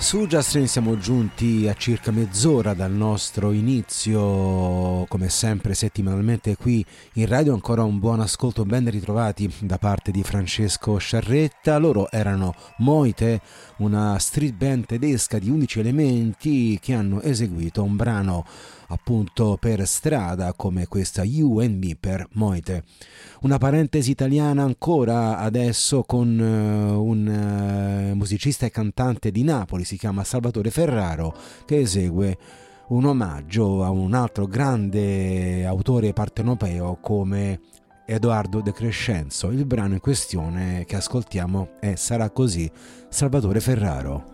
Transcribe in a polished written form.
Su Just siamo giunti a circa mezz'ora dal nostro inizio, come sempre settimanalmente qui in radio. Ancora un buon ascolto, ben ritrovati da parte di Francesco Sciarretta. Loro erano Moite, una street band tedesca di 11 elementi che hanno eseguito un brano appunto per strada come questa You and Me per Moite. Una parentesi italiana ancora adesso con un musicista e cantante di Napoli, si chiama Salvatore Ferraro, che esegue un omaggio a un altro grande autore partenopeo come Edoardo De Crescenzo. Il brano in questione che ascoltiamo è Sarà così, Salvatore Ferraro.